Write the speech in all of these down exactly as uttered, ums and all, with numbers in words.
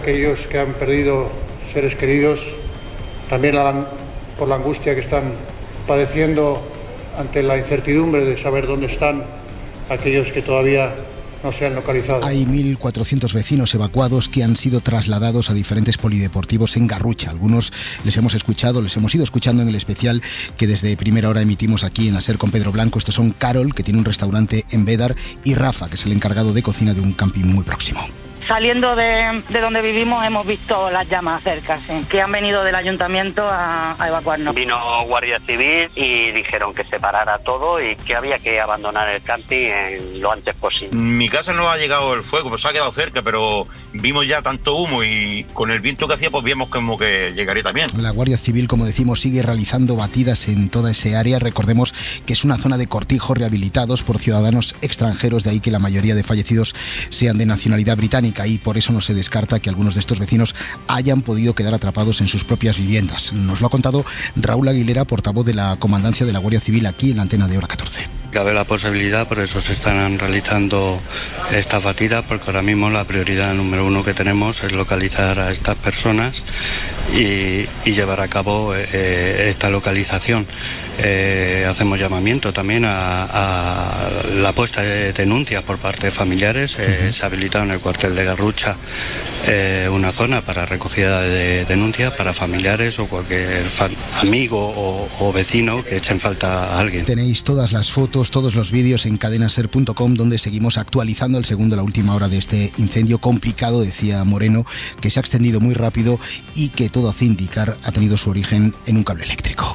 Aquellos que han perdido seres queridos, también la, por la angustia que están padeciendo ante la incertidumbre de saber dónde están aquellos que todavía no se han localizado. Hay mil cuatrocientos vecinos evacuados que han sido trasladados a diferentes polideportivos en Garrucha. Algunos les hemos escuchado, les hemos ido escuchando en el especial que desde primera hora emitimos aquí en la SER con Pedro Blanco. Estos son Carol, que tiene un restaurante en Bédar, y Rafa, que es el encargado de cocina de un camping muy próximo. Saliendo de, de donde vivimos hemos visto las llamas cerca, sí, que han venido del ayuntamiento a, a evacuarnos. Vino Guardia Civil y dijeron que se parara todo y que había que abandonar el camping en lo antes posible. En mi casa no ha llegado el fuego, pues ha quedado cerca, pero vimos ya tanto humo y con el viento que hacía pues vimos como que llegaría también. La Guardia Civil, como decimos, sigue realizando batidas en toda ese área. Recordemos que es una zona de cortijos rehabilitados por ciudadanos extranjeros, de ahí que la mayoría de fallecidos sean de nacionalidad británica, y por eso no se descarta que algunos de estos vecinos hayan podido quedar atrapados en sus propias viviendas. Nos lo ha contado Raúl Aguilera, portavoz de la Comandancia de la Guardia Civil, aquí en la antena de Hora catorce. Cabe la posibilidad, por eso se están realizando estas batidas, porque ahora mismo la prioridad número uno que tenemos es localizar a estas personas y, y llevar a cabo eh, esta localización. Eh, hacemos llamamiento también a, a la puesta de denuncias por parte de familiares. Eh, uh-huh. Se ha habilitado en el cuartel de Garrucha eh, una zona para recogida de denuncias para familiares o cualquier fa- amigo o, o vecino que echen falta a alguien. Tenéis todas las fotos, todos los vídeos en cadena ser punto com, donde seguimos actualizando el segundo a la última hora de este incendio complicado, decía Moreno, que se ha extendido muy rápido y que todo hace indicar ha tenido su origen en un cable eléctrico.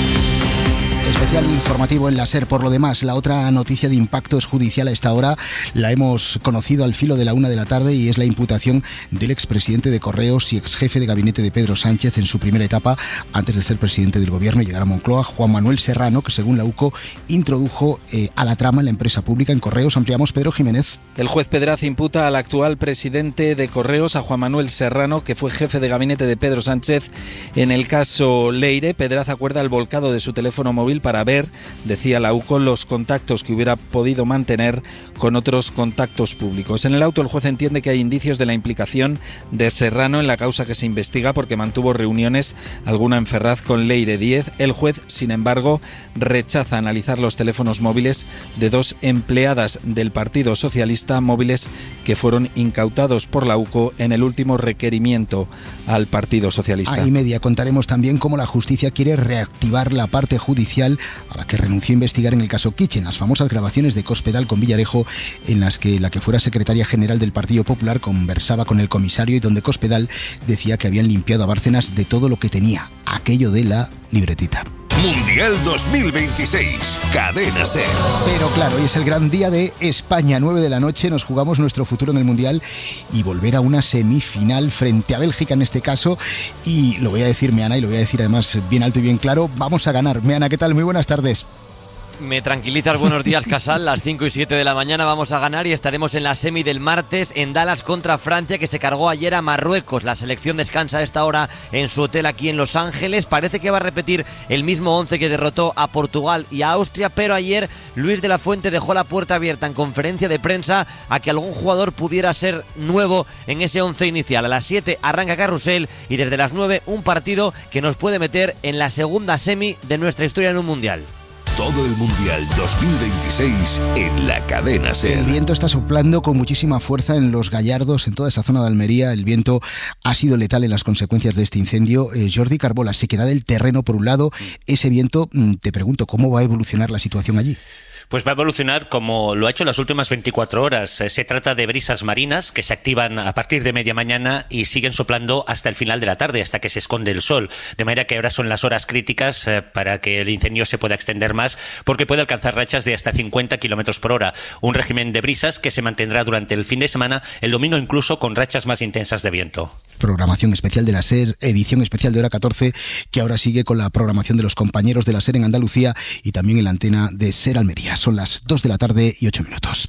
Especial informativo en la SER. Por lo demás, la otra noticia de impacto es judicial a esta hora. La hemos conocido al filo de la una de la tarde y es la imputación del expresidente de Correos y exjefe de gabinete de Pedro Sánchez en su primera etapa antes de ser presidente del gobierno y llegar a Moncloa, Juan Manuel Serrano, que según la U C O introdujo eh, a la trama en la empresa pública en Correos. Ampliamos, Pedro Jiménez. El juez Pedraz imputa al actual presidente de Correos, a Juan Manuel Serrano, que fue jefe de gabinete de Pedro Sánchez en el caso Leire. Pedraz acuerda el volcado de su teléfono móvil para ver, decía la U C O, los contactos que hubiera podido mantener con otros contactos públicos. En el auto, el juez entiende que hay indicios de la implicación de Serrano en la causa que se investiga porque mantuvo reuniones, alguna en Ferraz, con Leire Díez. El juez, sin embargo, rechaza analizar los teléfonos móviles de dos empleadas del Partido Socialista, móviles que fueron incautados por la U C O en el último requerimiento al Partido Socialista. A y media contaremos también cómo la justicia quiere reactivar la parte judicial a la que renunció a investigar en el caso Kitchen, las famosas grabaciones de Cospedal con Villarejo, en las que la que fuera secretaria general del Partido Popular conversaba con el comisario y donde Cospedal decía que habían limpiado a Bárcenas de todo lo que tenía, aquello de la libretita. Mundial dos mil veintiséis, Cadena SER. Pero claro, hoy es el gran día de España, nueve de la noche, nos jugamos nuestro futuro en el Mundial y volver a una semifinal frente a Bélgica en este caso, y lo voy a decir, Meana, y lo voy a decir además bien alto y bien claro, vamos a ganar. Meana, ¿qué tal? Muy buenas tardes. Me tranquilizas, buenos días, Casal. Las cinco y siete de la mañana vamos a ganar y estaremos en la semi del martes en Dallas contra Francia, que se cargó ayer a Marruecos. La selección descansa a esta hora en su hotel aquí en Los Ángeles. Parece que va a repetir el mismo once que derrotó a Portugal y a Austria, pero ayer Luis de la Fuente dejó la puerta abierta en conferencia de prensa a que algún jugador pudiera ser nuevo en ese once inicial. A las siete arranca Carrusel y desde las nueve un partido que nos puede meter en la segunda semi de nuestra historia en un Mundial. Todo el Mundial dos mil veintiséis en la Cadena SER. El viento está soplando con muchísima fuerza en Los Gallardos, en toda esa zona de Almería. El viento ha sido letal en las consecuencias de este incendio. Eh, Jordi Carbola, sequedad del terreno por un lado. Ese viento, te pregunto, ¿cómo va a evolucionar la situación allí? Pues va a evolucionar como lo ha hecho en las últimas veinticuatro horas. Se trata de brisas marinas que se activan a partir de media mañana y siguen soplando hasta el final de la tarde, hasta que se esconde el sol. De manera que ahora son las horas críticas eh, para que el incendio se pueda extender más, porque puede alcanzar rachas de hasta cincuenta kilómetros por hora. Un régimen de brisas que se mantendrá durante el fin de semana, el domingo incluso con rachas más intensas de viento. Programación especial de la SER, edición especial de Hora catorce, que ahora sigue con la programación de los compañeros de la SER en Andalucía y también en la antena de SER Almería. Son las dos de la tarde y ocho minutos.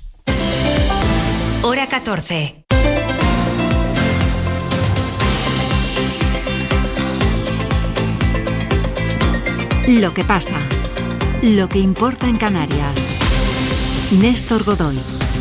Hora catorce. Lo que pasa, lo que importa en Canarias. Néstor Godoy.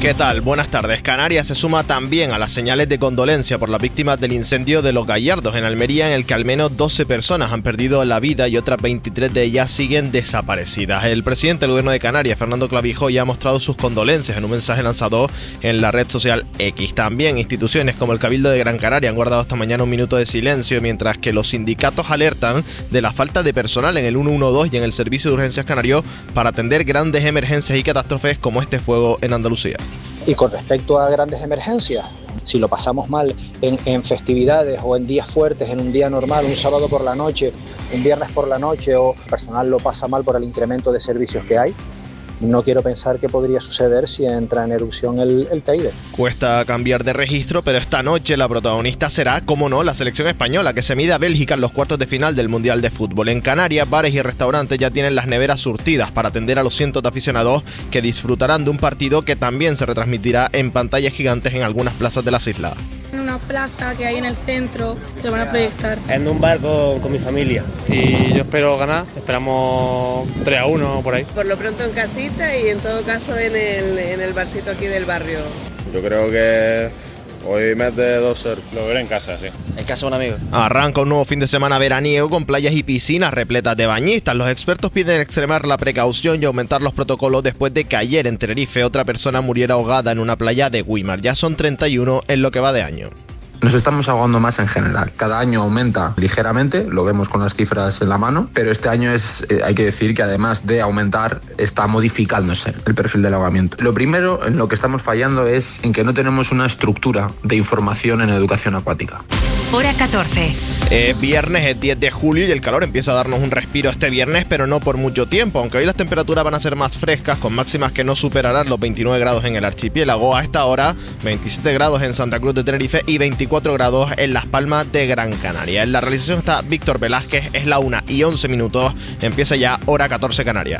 ¿Qué tal? Buenas tardes. Canarias se suma también a las señales de condolencia por las víctimas del incendio de Los Gallardos en Almería, en el que al menos doce personas han perdido la vida y otras veintitrés de ellas siguen desaparecidas. El presidente del Gobierno de Canarias, Fernando Clavijo, ya ha mostrado sus condolencias en un mensaje lanzado en la red social X. También instituciones como el Cabildo de Gran Canaria han guardado esta mañana un minuto de silencio, mientras que los sindicatos alertan de la falta de personal en el uno uno dos y en el Servicio de Urgencias Canario para atender grandes emergencias y catástrofes como este fuego en Andalucía. Y con respecto a grandes emergencias, si lo pasamos mal en, en festividades o en días fuertes, en un día normal, un sábado por la noche, un viernes por la noche, o el personal lo pasa mal por el incremento de servicios que hay, no quiero pensar qué podría suceder si entra en erupción el, el Teide. Cuesta cambiar de registro, pero esta noche la protagonista será, como no, la selección española, que se mide a Bélgica en los cuartos de final del Mundial de Fútbol. En Canarias, bares y restaurantes ya tienen las neveras surtidas para atender a los cientos de aficionados que disfrutarán de un partido que también se retransmitirá en pantallas gigantes en algunas plazas de las islas. En una plaza que hay en el centro, que lo van a proyectar. En un bar con, con mi familia. Y yo espero ganar, esperamos tres a uno por ahí. Por lo pronto en casita y en todo caso en el, en el barcito aquí del barrio. Yo creo que hoy mete dos cero. Lo veré en casa, sí. En casa de un amigo. Arranca un nuevo fin de semana veraniego con playas y piscinas repletas de bañistas. Los expertos piden extremar la precaución y aumentar los protocolos después de que ayer en Tenerife otra persona muriera ahogada en una playa de Güímar. Ya son treinta y uno en lo que va de año. Nos estamos ahogando más en general. Cada año aumenta ligeramente, lo vemos con las cifras en la mano, pero este año es, eh, hay que decir que además de aumentar, está modificándose el perfil del ahogamiento. Lo primero en lo que estamos fallando es en que no tenemos una estructura de información en educación acuática. Hora catorce. Es viernes, es diez de julio y el calor empieza a darnos un respiro este viernes, pero no por mucho tiempo, aunque hoy las temperaturas van a ser más frescas, con máximas que no superarán los veintinueve grados en el archipiélago. A esta hora, veintisiete grados en Santa Cruz de Tenerife y veinticuatro grados en Las Palmas de Gran Canaria. En la realización está Víctor Velázquez, es la una y once minutos, empieza ya Hora catorce Canarias.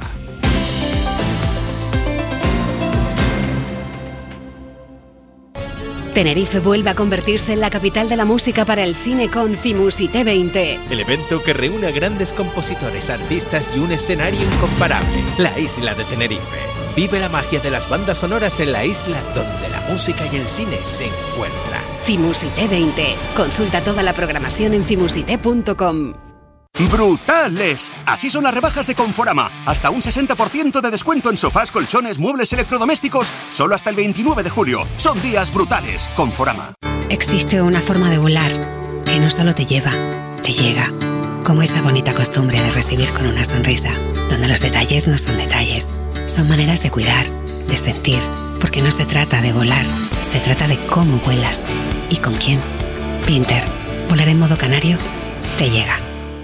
Tenerife vuelve a convertirse en la capital de la música para el cine con Cimusité veinte. El evento que reúne a grandes compositores, artistas y un escenario incomparable. La isla de Tenerife. Vive la magia de las bandas sonoras en la isla donde la música y el cine se encuentran. Cimusité veinte. Consulta toda la programación en cimusité punto com. ¡Brutales! Así son las rebajas de Conforama. Hasta un sesenta por ciento de descuento en sofás, colchones, muebles electrodomésticos. Solo hasta el veintinueve de julio. Son días brutales. Conforama. Existe una forma de volar que no solo te lleva, te llega. Como esa bonita costumbre de recibir con una sonrisa, donde los detalles no son detalles. Son maneras de cuidar, de sentir. Porque no se trata de volar, se trata de cómo vuelas y con quién. Pinter, volar en modo canario, te llega.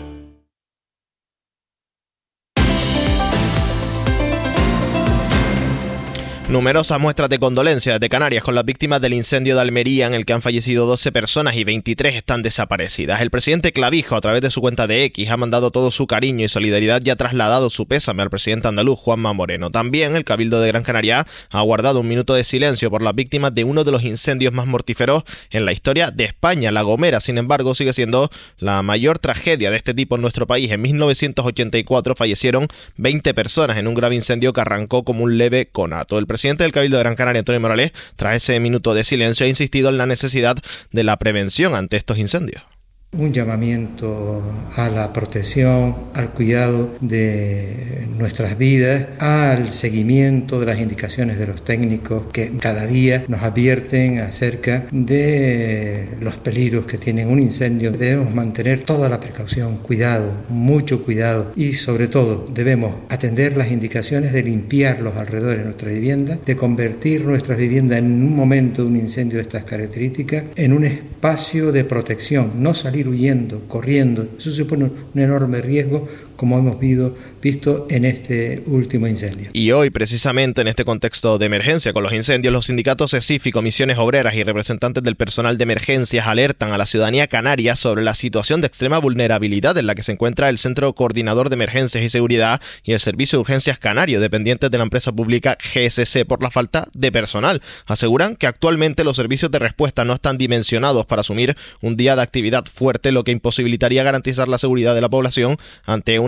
Numerosas muestras de condolencia de Canarias con las víctimas del incendio de Almería, en el que han fallecido doce personas y veintitrés están desaparecidas. El presidente Clavijo, a través de su cuenta de X, ha mandado todo su cariño y solidaridad y ha trasladado su pésame al presidente andaluz Juanma Moreno. También el Cabildo de Gran Canaria ha guardado un minuto de silencio por las víctimas de uno de los incendios más mortíferos en la historia de España. La Gomera, sin embargo, sigue siendo la mayor tragedia de este tipo en nuestro país. En mil novecientos ochenta y cuatro fallecieron veinte personas en un grave incendio que arrancó como un leve conato. El presidente El presidente del Cabildo de Gran Canaria, Antonio Morales, tras ese minuto de silencio, ha insistido en la necesidad de la prevención ante estos incendios. Un llamamiento a la protección, al cuidado de nuestras vidas, al seguimiento de las indicaciones de los técnicos que cada día nos advierten acerca de los peligros que tiene un incendio. Debemos mantener toda la precaución, cuidado, mucho cuidado y sobre todo debemos atender las indicaciones de limpiar los alrededores de nuestra vivienda, de convertir nuestras viviendas en un momento de un incendio de estas características en un espacio de protección, no salir huyendo, corriendo. Eso supone un enorme riesgo, como hemos visto en este último incendio. Y hoy, precisamente en este contexto de emergencia con los incendios, los sindicatos CESIF, comisiones obreras y representantes del personal de emergencias alertan a la ciudadanía canaria sobre la situación de extrema vulnerabilidad en la que se encuentra el Centro Coordinador de Emergencias y Seguridad y el Servicio de Urgencias Canario, dependientes de la empresa pública G S C, por la falta de personal. Aseguran que actualmente los servicios de respuesta no están dimensionados para asumir un día de actividad fuerte, lo que imposibilitaría garantizar la seguridad de la población ante una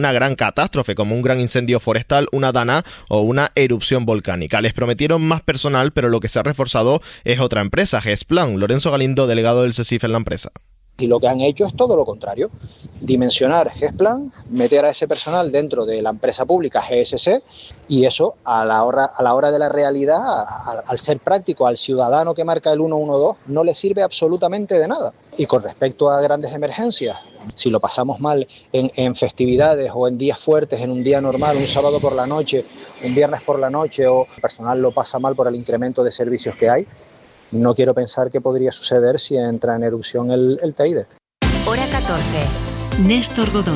una gran catástrofe como un gran incendio forestal, una dana o una erupción volcánica. Les prometieron más personal, pero lo que se ha reforzado es otra empresa, Gesplan. Lorenzo Galindo, delegado del CESIF en la empresa. Y lo que han hecho es todo lo contrario, dimensionar Gesplan, meter a ese personal dentro de la empresa pública G S C y eso a la hora, a la hora de la realidad, a, al ser práctico, al ciudadano que marca el uno uno dos, no le sirve absolutamente de nada. Y con respecto a grandes emergencias, si lo pasamos mal en, en festividades o en días fuertes, en un día normal, un sábado por la noche, un viernes por la noche o el personal lo pasa mal por el incremento de servicios que hay, no quiero pensar qué podría suceder si entra en erupción el, el Teide. Hora catorce. Néstor Godoy.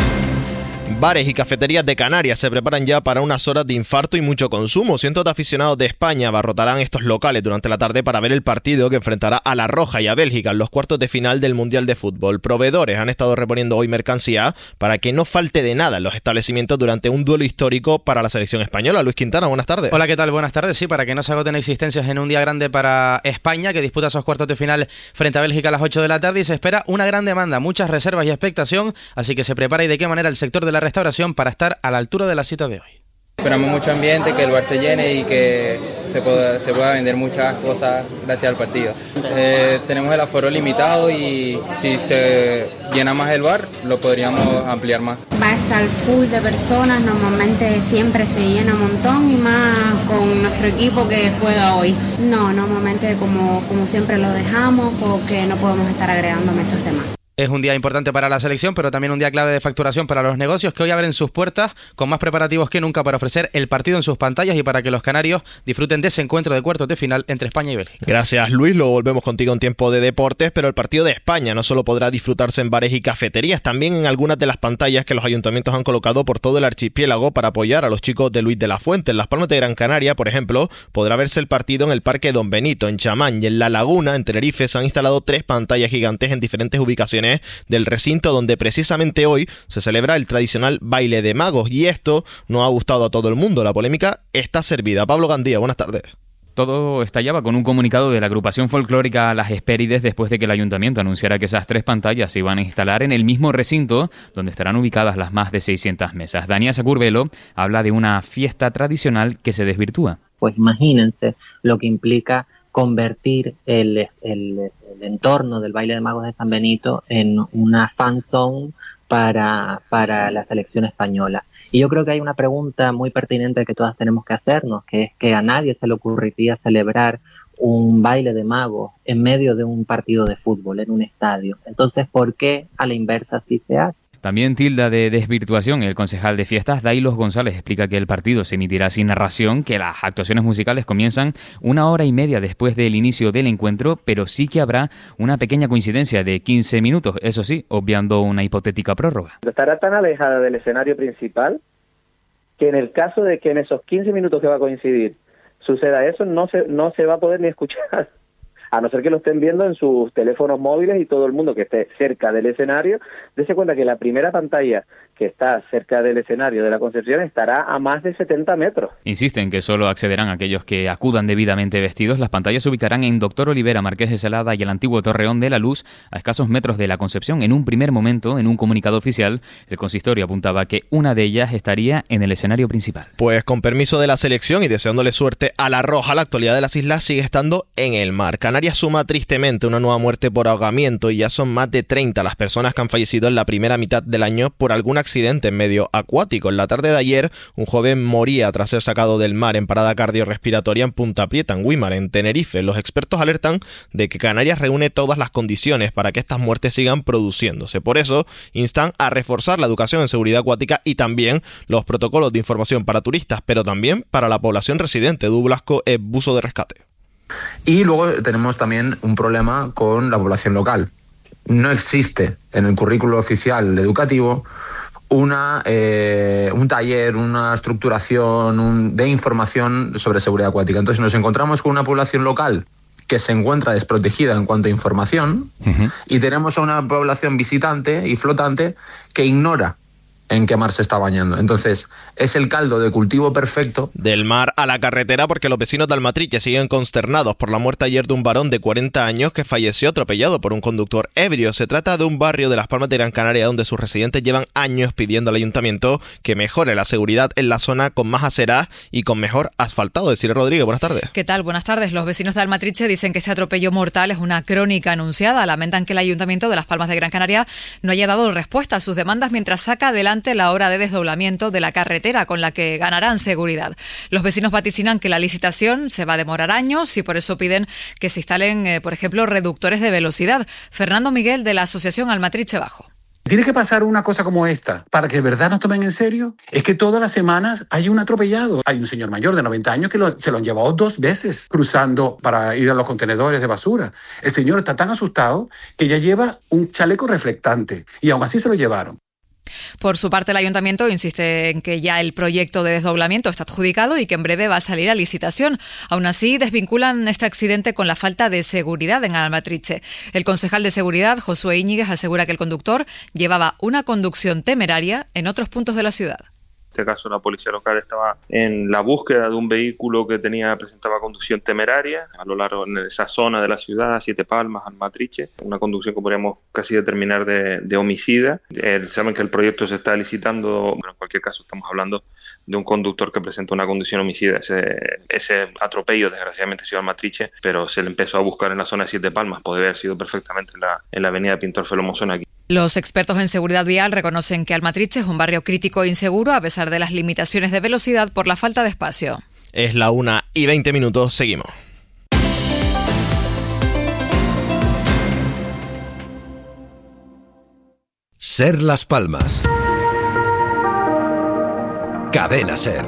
Bares y cafeterías de Canarias se preparan ya para unas horas de infarto y mucho consumo. Cientos de aficionados de España abarrotarán estos locales durante la tarde para ver el partido que enfrentará a La Roja y a Bélgica en los cuartos de final del Mundial de Fútbol. Proveedores han estado reponiendo hoy mercancía para que no falte de nada en los establecimientos durante un duelo histórico para la selección española. Luis Quintana, buenas tardes. Hola, ¿qué tal? Buenas tardes. Sí, para que no se agoten existencias en un día grande para España, que disputa esos cuartos de final frente a Bélgica a las ocho de la tarde, y se espera una gran demanda, muchas reservas y expectación, así que se prepara y de qué manera el sector de la restauración para estar a la altura de la cita de hoy. Esperamos mucho ambiente, que el bar se llene y que se pueda, se pueda vender muchas cosas gracias al partido. Eh, tenemos el aforo limitado y si se llena más el bar, lo podríamos ampliar más. Va a estar full de personas, normalmente siempre se llena un montón y más con nuestro equipo que juega hoy. No, normalmente como, como siempre lo dejamos porque no podemos estar agregando mesas de más. Es un día importante para la selección, pero también un día clave de facturación para los negocios que hoy abren sus puertas con más preparativos que nunca para ofrecer el partido en sus pantallas y para que los canarios disfruten de ese encuentro de cuartos de final entre España y Bélgica. Gracias, Luis. Luego volvemos contigo en tiempo de deportes, pero el partido de España no solo podrá disfrutarse en bares y cafeterías, también en algunas de las pantallas que los ayuntamientos han colocado por todo el archipiélago para apoyar a los chicos de Luis de la Fuente. En Las Palmas de Gran Canaria, por ejemplo, podrá verse el partido en el Parque Don Benito, en Chamán, y en La Laguna, en Tenerife, se han instalado tres pantallas gigantes en diferentes ubicaciones del recinto, donde precisamente hoy se celebra el tradicional baile de magos, y esto no ha gustado a todo el mundo. La polémica está servida. Pablo Gandía, buenas tardes. Todo estallaba con un comunicado de la agrupación folclórica Las Hespérides después de que el ayuntamiento anunciara que esas tres pantallas se iban a instalar en el mismo recinto donde estarán ubicadas las más de seiscientas mesas. Dania Sacurbelo habla de una fiesta tradicional que se desvirtúa. Pues imagínense lo que implica convertir el, el, el entorno del baile de magos de San Benito en una fan zone para, para la selección española. Y yo creo que hay una pregunta muy pertinente que todas tenemos que hacernos, que es que a nadie se le ocurriría celebrar un baile de magos en medio de un partido de fútbol, en un estadio. Entonces, ¿por qué a la inversa sí se hace? También tilda de desvirtuación el concejal de fiestas, Dailos González, explica que el partido se emitirá sin narración, que las actuaciones musicales comienzan una hora y media después del inicio del encuentro, pero sí que habrá una pequeña coincidencia de quince minutos, eso sí, obviando una hipotética prórroga. Estará tan alejada del escenario principal que en el caso de que en esos quince minutos que va a coincidir suceda eso, no se no se va a poder ni escuchar, a no ser que lo estén viendo en sus teléfonos móviles, y todo el mundo que esté cerca del escenario, dése cuenta que la primera pantalla que está cerca del escenario de la Concepción estará a más de setenta metros. Insisten que solo accederán aquellos que acudan debidamente vestidos. Las pantallas se ubicarán en Doctor Olivera, Marqués de Celada y el antiguo Torreón de la Luz, a escasos metros de la Concepción. En un primer momento, en un comunicado oficial, el consistorio apuntaba que una de ellas estaría en el escenario principal. Pues con permiso de la selección y deseándole suerte a La Roja, la actualidad de las islas sigue estando en el mar. Canarias suma tristemente una nueva muerte por ahogamiento y ya son más de treinta las personas que han fallecido en la primera mitad del año por alguna accidente en medio acuático. En la tarde de ayer, un joven moría tras ser sacado del mar en parada cardiorrespiratoria en Punta Prieta, en Güímar, en Tenerife. Los expertos alertan de que Canarias reúne todas las condiciones para que estas muertes sigan produciéndose. Por eso, instan a reforzar la educación en seguridad acuática y también los protocolos de información para turistas, pero también para la población residente. Edu Blasco es buzo de rescate. Y luego tenemos también un problema con la población local. No existe en el currículo oficial educativo una eh, un taller, una estructuración un, de información sobre seguridad acuática. Entonces nos encontramos con una población local que se encuentra desprotegida en cuanto a información, uh-huh. y tenemos a una población visitante y flotante que ignora en qué mar se está bañando. Entonces, es el caldo de cultivo perfecto. Del mar a la carretera, porque los vecinos de Almatriche siguen consternados por la muerte ayer de un varón de cuarenta años que falleció atropellado por un conductor ebrio. Se trata de un barrio de Las Palmas de Gran Canaria donde sus residentes llevan años pidiendo al ayuntamiento que mejore la seguridad en la zona con más aceras y con mejor asfaltado. Desiree Rodríguez, buenas tardes. ¿Qué tal? Buenas tardes. Los vecinos de Almatriche dicen que este atropello mortal es una crónica anunciada. Lamentan que el ayuntamiento de Las Palmas de Gran Canaria no haya dado respuesta a sus demandas mientras saca adelante la obra de desdoblamiento de la carretera con la que ganarán seguridad. Los vecinos vaticinan que la licitación se va a demorar años y por eso piden que se instalen, eh, por ejemplo, reductores de velocidad. Fernando Miguel, de la Asociación Almatriche Bajo. Tiene que pasar una cosa como esta para que de verdad nos tomen en serio. Es que todas las semanas hay un atropellado. Hay un señor mayor de noventa años que lo, se lo han llevado dos veces cruzando para ir a los contenedores de basura. El señor está tan asustado que ya lleva un chaleco reflectante y aún así se lo llevaron. Por su parte, el ayuntamiento insiste en que ya el proyecto de desdoblamiento está adjudicado y que en breve va a salir a licitación. Aún así, desvinculan este accidente con la falta de seguridad en Almatriche. El concejal de seguridad, Josué Íñiguez, asegura que el conductor llevaba una conducción temeraria en otros puntos de la ciudad. En este caso, la policía local estaba en la búsqueda de un vehículo que tenía presentaba conducción temeraria a lo largo de esa zona de la ciudad, Siete Palmas, Almatriche, una conducción que podríamos casi determinar de, de homicida. Eh, saben que el proyecto se está licitando, pero en cualquier caso estamos hablando de un conductor que presenta una conducción homicida. Ese, ese atropello desgraciadamente ha sido Almatriche, pero se le empezó a buscar en la zona de Siete Palmas, podría haber sido perfectamente en la, en la avenida Pintor Felomosón aquí. Los expertos en seguridad vial reconocen que Almatriche es un barrio crítico e inseguro a pesar de las limitaciones de velocidad por la falta de espacio. Es la una y veinte minutos, seguimos. Ser Las Palmas. Cadena Ser.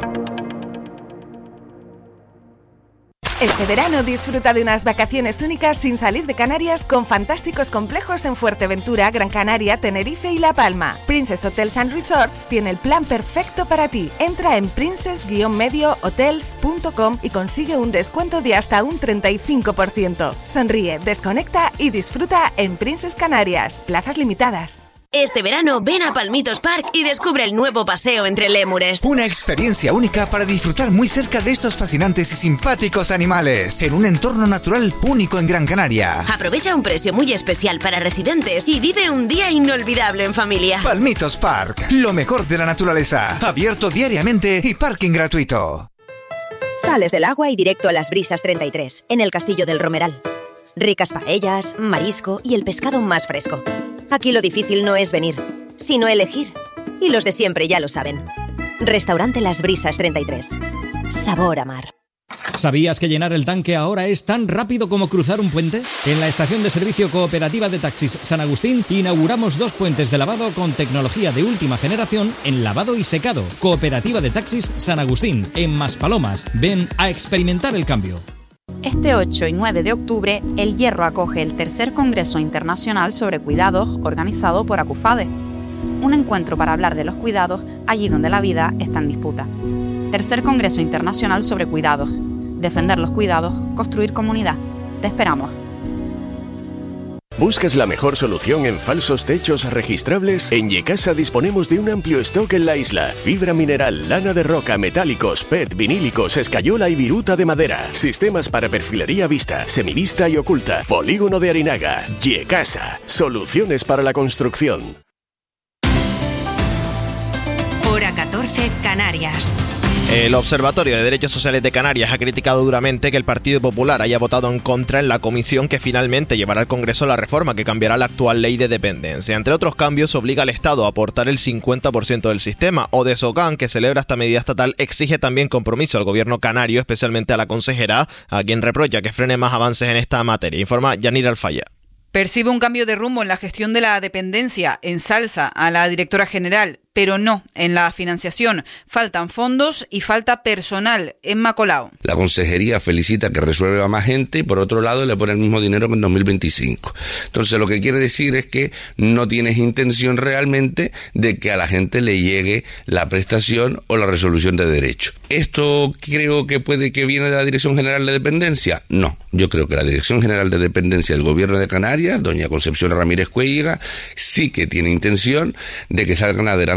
Este verano disfruta de unas vacaciones únicas sin salir de Canarias con fantásticos complejos en Fuerteventura, Gran Canaria, Tenerife y La Palma. Princess Hotels and Resorts tiene el plan perfecto para ti. Entra en princess guion medio hotels punto com y consigue un descuento de hasta un treinta y cinco por ciento. Sonríe, desconecta y disfruta en Princess Canarias. Plazas limitadas. Este verano ven a Palmitos Park y descubre el nuevo paseo entre lémures. Una experiencia única para disfrutar muy cerca de estos fascinantes y simpáticos animales, en un entorno natural único en Gran Canaria. Aprovecha un precio muy especial para residentes y vive un día inolvidable en familia. Palmitos Park, lo mejor de la naturaleza, abierto diariamente y parking gratuito. Sales del agua y directo a las Brisas treinta y tres, en el Castillo del Romeral. Ricas paellas, marisco y el pescado más fresco. Aquí lo difícil no es venir, sino elegir. Y los de siempre ya lo saben. Restaurante Las Brisas treinta y tres. Sabor a mar. ¿Sabías que llenar el tanque ahora es tan rápido como cruzar un puente? En la estación de servicio Cooperativa de Taxis San Agustín inauguramos dos puentes de lavado con tecnología de última generación en lavado y secado. Cooperativa de Taxis San Agustín, en Maspalomas. Ven a experimentar el cambio. Este ocho y nueve de octubre, El Hierro acoge el tercer Congreso Internacional sobre Cuidados organizado por ACUFADE. Un encuentro para hablar de los cuidados allí donde la vida está en disputa. Tercer Congreso Internacional sobre Cuidados. Defender los cuidados, construir comunidad. Te esperamos. ¿Buscas la mejor solución en falsos techos registrables? En Yecasa disponemos de un amplio stock en la isla. Fibra mineral, lana de roca, metálicos, P E T, vinílicos, escayola y viruta de madera. Sistemas para perfilería vista, semivista y oculta. Polígono de Arinaga. Yecasa. Soluciones para la construcción. Hora catorce, Canarias. El Observatorio de Derechos Sociales de Canarias ha criticado duramente que el Partido Popular haya votado en contra en la comisión que finalmente llevará al Congreso la reforma que cambiará la actual ley de dependencia. Entre otros cambios, obliga al Estado a aportar el cincuenta por ciento del sistema. Odesocan, que celebra esta medida estatal, exige también compromiso al gobierno canario, especialmente a la consejera, a quien reprocha que frene más avances en esta materia. Informa Yanira Alfaya. Percibe un cambio de rumbo en la gestión de la dependencia, ensalza a la directora general, pero no en la financiación. Faltan fondos y falta personal. Emma Colau. La consejería felicita que resuelva a más gente y por otro lado le pone el mismo dinero que en dos mil veinticinco. Entonces lo que quiere decir es que no tienes intención realmente de que a la gente le llegue la prestación o la resolución de derecho. ¿Esto creo que puede que viene de la Dirección General de Dependencia? No, yo creo que la Dirección General de Dependencia del Gobierno de Canarias, doña Concepción Ramírez Cuelliga, sí que tiene intención de que salgan adelante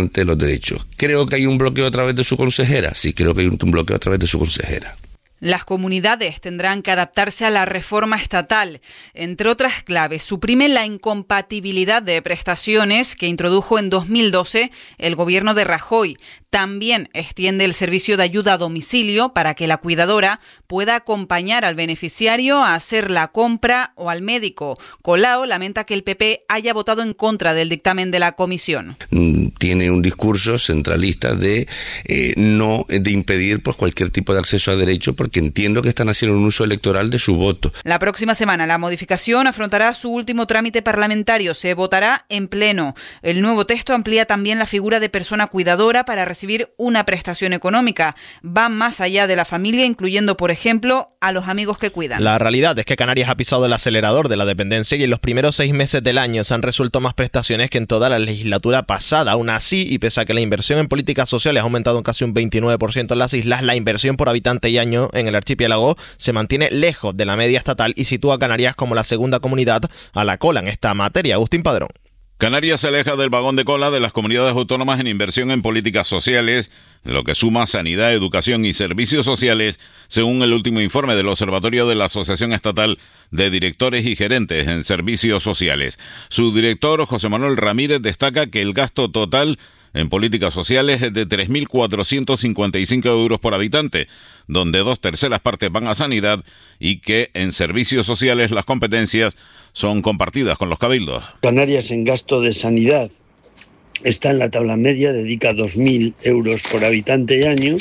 garante de los derechos. ¿Creo que hay un bloqueo a través de su consejera? Sí, creo que hay un bloqueo a través de su consejera. Las comunidades tendrán que adaptarse a la reforma estatal. Entre otras claves, suprime la incompatibilidad de prestaciones que introdujo en dos mil doce el gobierno de Rajoy. También extiende el servicio de ayuda a domicilio para que la cuidadora pueda acompañar al beneficiario a hacer la compra o al médico. Colau lamenta que el P P haya votado en contra del dictamen de la comisión. Tiene un discurso centralista de eh, no de impedir pues cualquier tipo de acceso a derecho, porque entiendo que están haciendo un uso electoral de su voto. La próxima semana la modificación afrontará su último trámite parlamentario. Se votará en pleno. El nuevo texto amplía también la figura de persona cuidadora para recibir una prestación económica. Va más allá de la familia, incluyendo, por ejemplo, a los amigos que cuidan. La realidad es que Canarias ha pisado el acelerador de la dependencia y en los primeros seis meses del año se han resuelto más prestaciones que en toda la legislatura pasada. Aún así, y pese a que la inversión en políticas sociales ha aumentado en casi un veintinueve por ciento en las islas, la inversión por habitante y año en el archipiélago se mantiene lejos de la media estatal y sitúa a Canarias como la segunda comunidad a la cola en esta materia. Agustín Padrón. Canarias se aleja del vagón de cola de las comunidades autónomas en inversión en políticas sociales, lo que suma sanidad, educación y servicios sociales, según el último informe del Observatorio de la Asociación Estatal de Directores y Gerentes en Servicios Sociales. Su director, José Manuel Ramírez, destaca que el gasto total en políticas sociales es de tres mil cuatrocientos cincuenta y cinco euros por habitante, donde dos terceras partes van a sanidad y que en servicios sociales las competencias son compartidas con los cabildos. Canarias en gasto de sanidad está en la tabla media, dedica dos mil euros por habitante y año.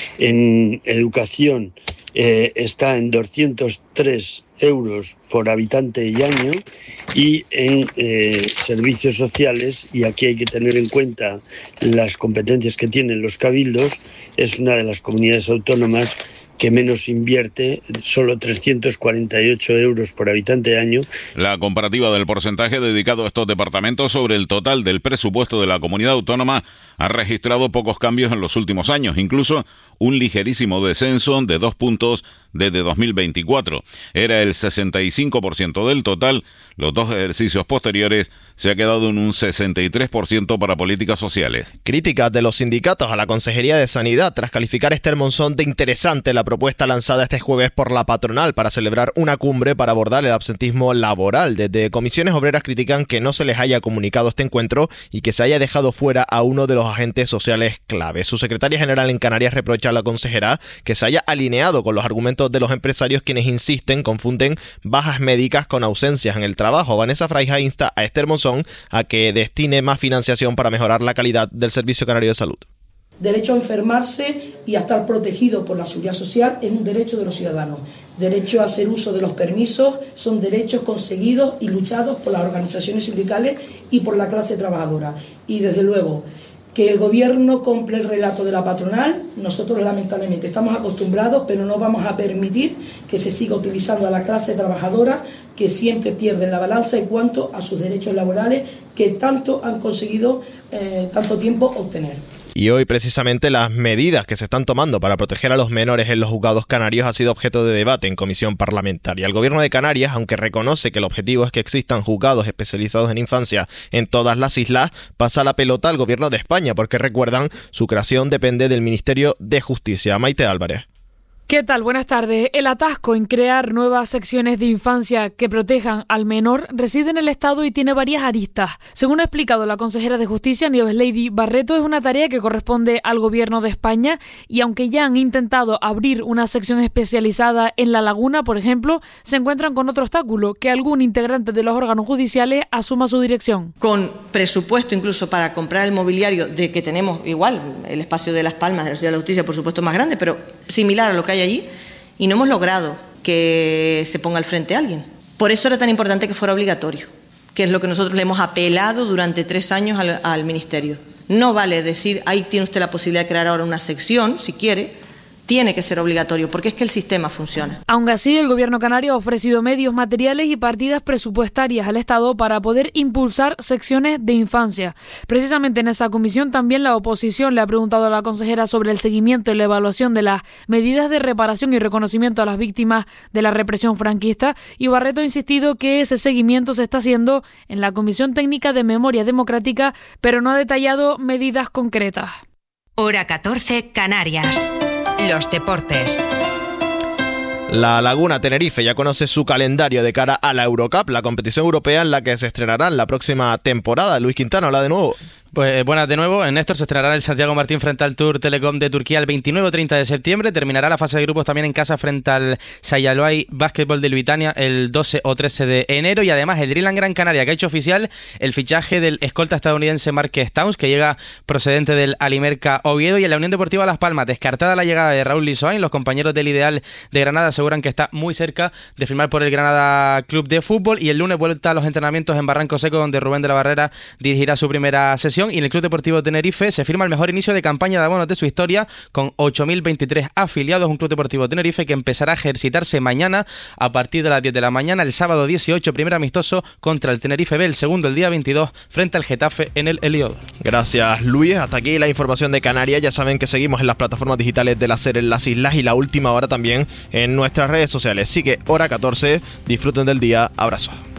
En educación eh, está en doscientos tres euros por habitante y año, y en eh, servicios sociales, y aquí hay que tener en cuenta las competencias que tienen los cabildos, es una de las comunidades autónomas que menos invierte, solo trescientos cuarenta y ocho euros por habitante de año. La comparativa del porcentaje dedicado a estos departamentos sobre el total del presupuesto de la comunidad autónoma ha registrado pocos cambios en los últimos años, incluso un ligerísimo descenso de dos puntos desde dos mil veinticuatro. Era el sesenta y cinco por ciento del total. Los dos ejercicios posteriores se ha quedado en un sesenta y tres por ciento para políticas sociales. Críticas de los sindicatos a la Consejería de Sanidad tras calificar Esther Monzón de interesante la propuesta lanzada este jueves por la patronal para celebrar una cumbre para abordar el absentismo laboral. Desde comisiones obreras critican que no se les haya comunicado este encuentro y que se haya dejado fuera a uno de los agentes sociales clave. Su secretaria general en Canarias reprocha a la consejera que se haya alineado con los argumentos de los empresarios, quienes insisten, confunden bajas médicas con ausencias en el trabajo. Vanessa Fraija insta a Esther Monzón a que destine más financiación para mejorar la calidad del Servicio Canario de Salud. Derecho a enfermarse y a estar protegido por la seguridad social es un derecho de los ciudadanos. Derecho a hacer uso de los permisos son derechos conseguidos y luchados por las organizaciones sindicales y por la clase trabajadora. Y desde luego, que el gobierno compre el relato de la patronal, nosotros lamentablemente estamos acostumbrados, pero no vamos a permitir que se siga utilizando a la clase trabajadora, que siempre pierde la balanza en cuanto a sus derechos laborales que tanto han conseguido eh, tanto tiempo obtener. Y hoy precisamente las medidas que se están tomando para proteger a los menores en los juzgados canarios ha sido objeto de debate en comisión parlamentaria. El gobierno de Canarias, aunque reconoce que el objetivo es que existan juzgados especializados en infancia en todas las islas, pasa la pelota al gobierno de España porque, recuerdan, su creación depende del Ministerio de Justicia. Maite Álvarez. ¿Qué tal? Buenas tardes. El atasco en crear nuevas secciones de infancia que protejan al menor reside en el Estado y tiene varias aristas. Según ha explicado la consejera de Justicia, Nieves Lady Barreto, es una tarea que corresponde al Gobierno de España y aunque ya han intentado abrir una sección especializada en La Laguna, por ejemplo, se encuentran con otro obstáculo, que algún integrante de los órganos judiciales asuma su dirección. Con presupuesto incluso para comprar el mobiliario de que tenemos igual, el espacio de Las Palmas, de la Ciudad de la Justicia, por supuesto más grande, pero similar a lo que hay allí, y no hemos logrado que se ponga al frente a alguien. Por eso era tan importante que fuera obligatorio, que es lo que nosotros le hemos apelado durante tres años al, al Ministerio. No vale decir, ahí tiene usted la posibilidad de crear ahora una sección, si quiere, tiene que ser obligatorio, porque es que el sistema funciona. Aún así, el gobierno canario ha ofrecido medios materiales y partidas presupuestarias al Estado para poder impulsar secciones de infancia. Precisamente en esa comisión también la oposición le ha preguntado a la consejera sobre el seguimiento y la evaluación de las medidas de reparación y reconocimiento a las víctimas de la represión franquista, y Barreto ha insistido que ese seguimiento se está haciendo en la Comisión Técnica de Memoria Democrática, pero no ha detallado medidas concretas. Hora catorce, Canarias. Los deportes. La Laguna Tenerife ya conoce su calendario de cara a la Eurocup, la competición europea en la que se estrenarán la próxima temporada. Luis Quintana, habla de nuevo. Pues buenas de nuevo, en Néstor se estrenará el Santiago Martín frente al Tour Telecom de Turquía el veintinueve o treinta de septiembre, terminará la fase de grupos también en casa frente al Sayaloay Basketball de Luitania el doce o trece de enero, y además el Dreamland Gran Canaria, que ha hecho oficial el fichaje del escolta estadounidense Marques Towns, que llega procedente del Alimerca Oviedo, y en la Unión Deportiva Las Palmas, descartada la llegada de Raúl Lizoain, los compañeros del Ideal de Granada aseguran que está muy cerca de firmar por el Granada Club de Fútbol, y el lunes vuelta a los entrenamientos en Barranco Seco, donde Rubén de la Barrera dirigirá su primera sesión, y en el Club Deportivo Tenerife se firma el mejor inicio de campaña de abonos de su historia, con ocho mil veintitrés afiliados, un Club Deportivo Tenerife que empezará a ejercitarse mañana a partir de las diez de la mañana, el sábado dieciocho, primer amistoso contra el Tenerife B, el segundo el día veintidós frente al Getafe en el Heliodoro. Gracias, Luis. Hasta aquí la información de Canarias. Ya saben que seguimos en las plataformas digitales de la SER en las islas y La Última Hora también en nuestras redes sociales. Así que hora catorce, disfruten del día. Abrazos.